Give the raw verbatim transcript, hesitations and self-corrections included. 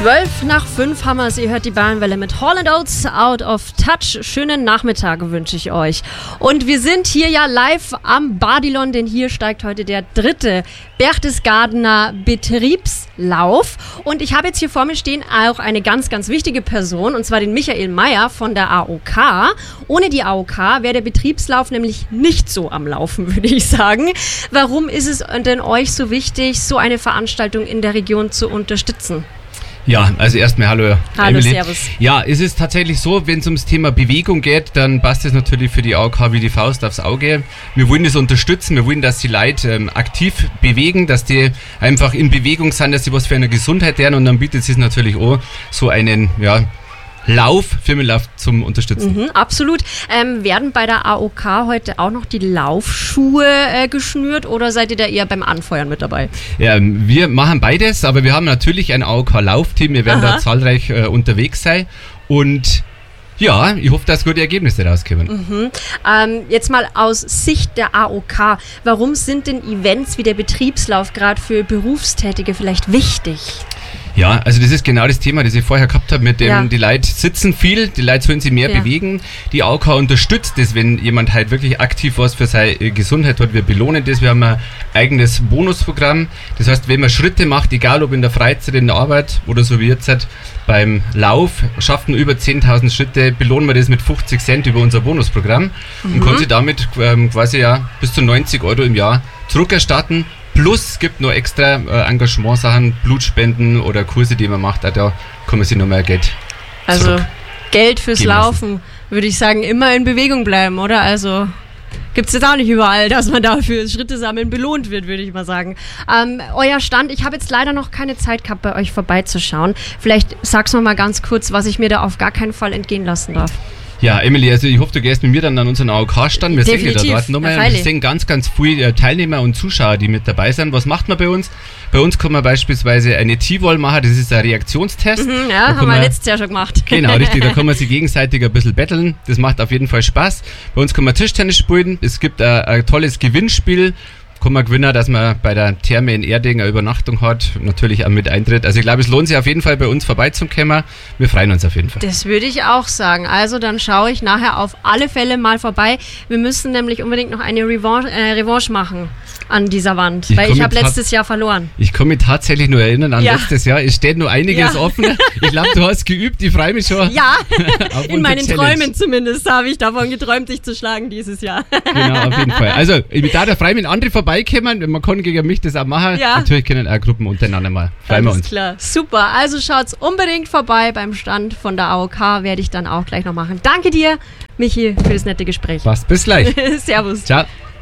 Zwölf nach fünf haben wir es. Ihr hört die Bayernwelle mit Hall and Oates, Out of Touch. Schönen Nachmittag wünsche ich euch. Und wir sind hier ja live am Badilon, denn hier steigt heute der dritte Berchtesgadener Betriebslauf. Und ich habe jetzt hier vor mir stehen auch eine ganz, ganz wichtige Person, und zwar den Michael Meyer von der A O K. Ohne die A O K wäre der Betriebslauf nämlich nicht so am Laufen, würde ich sagen. Warum ist es denn euch so wichtig, so eine Veranstaltung in der Region zu unterstützen? Ja, also erstmal hallo, hallo Emily. Servus. Ja, es ist tatsächlich so, wenn es ums Thema Bewegung geht, dann passt es natürlich für die A O K wie die Faust aufs Auge. Wir wollen das unterstützen, wir wollen, dass die Leute ähm, aktiv bewegen, dass die einfach in Bewegung sind, dass sie was für eine Gesundheit lernen, und dann bietet es natürlich auch so einen, ja, Lauf, Firmenlauf zum Unterstützen. Mhm, absolut. Ähm, werden bei der A O K heute auch noch die Laufschuhe äh, geschnürt, oder seid ihr da eher beim Anfeuern mit dabei? Ja, wir machen beides, aber wir haben natürlich ein A O K-Laufteam, wir werden Aha. da zahlreich äh, unterwegs sein, und ja, ich hoffe, dass gute Ergebnisse rauskommen. Mhm. Ähm, jetzt mal aus Sicht der A O K, warum sind denn Events wie der Betriebslauf gerade für Berufstätige vielleicht wichtig? Ja, also das ist genau das Thema, das ich vorher gehabt habe, mit dem, ja. die Leute sitzen viel, die Leute sollen sich mehr ja. bewegen. Die A O K unterstützt das, wenn jemand halt wirklich aktiv was für seine Gesundheit hat. Wir belohnen das, wir haben ein eigenes Bonusprogramm. Das heißt, wenn man Schritte macht, egal ob in der Freizeit, in der Arbeit oder so wie jetzt halt beim Lauf, schafft man über zehntausend Schritte, belohnen wir das mit fünfzig Cent über unser Bonusprogramm mhm. und kann sich damit ähm, quasi ja bis zu neunzig Euro im Jahr zurückerstatten. Plus es gibt noch extra äh, Engagementsachen, Blutspenden oder Kurse, die man macht. Auch da kann man sich noch mehr Geld Also zurück Geld fürs Laufen, würde ich sagen, immer in Bewegung bleiben, oder? Also gibt es jetzt auch nicht überall, dass man dafür Schritte sammeln belohnt wird, würde ich mal sagen. Ähm, euer Stand, ich habe jetzt leider noch keine Zeit gehabt, bei euch vorbeizuschauen. Vielleicht sag's noch mal ganz kurz, was ich mir da auf gar keinen Fall entgehen lassen darf. Ja, Emily, also ich hoffe, du gehst mit mir dann an unseren A O K-Stand. Wir Definitiv. sehen ja da dort nochmal. Ja, wir sehen ganz, ganz viele Teilnehmer und Zuschauer, die mit dabei sind. Was macht man bei uns? Bei uns kann man beispielsweise eine T-Wall machen, das ist ein Reaktionstest. Mhm, ja, haben wir letztes Jahr schon gemacht. Genau, richtig, da kann man sich gegenseitig ein bisschen betteln. Das macht auf jeden Fall Spaß. Bei uns kann man Tischtennis spielen. Es gibt ein, ein tolles Gewinnspiel. Kann man gewinnen, dass man bei der Therme in Erding eine Übernachtung hat, natürlich auch mit Eintritt. Also ich glaube, es lohnt sich auf jeden Fall, bei uns vorbeizukommen. Wir freuen uns auf jeden Fall. Das würde ich auch sagen. Also dann schaue ich nachher auf alle Fälle mal vorbei. Wir müssen nämlich unbedingt noch eine Revanche, äh, Revanche machen an dieser Wand, ich weil ich habe letztes Jahr verloren. Ich kann mich tatsächlich nur erinnern an ja. letztes Jahr. Es steht nur einiges ja. offen. Ich glaube, du hast geübt. Ich freue mich schon. Ja, in meinen Challenge. Träumen zumindest habe ich davon geträumt, dich zu schlagen dieses Jahr. Genau, auf jeden Fall. Also ich da der frei mit anderen vorbeikommen. Man kann gegen mich das auch machen. Ja. Natürlich können auch Gruppen untereinander mal. Freuen wir uns. Klar. Super. Also schaut's unbedingt vorbei beim Stand von der A O K. Werde ich dann auch gleich noch machen. Danke dir, Michi, für das nette Gespräch. Passt. Bis gleich. Servus. Ciao.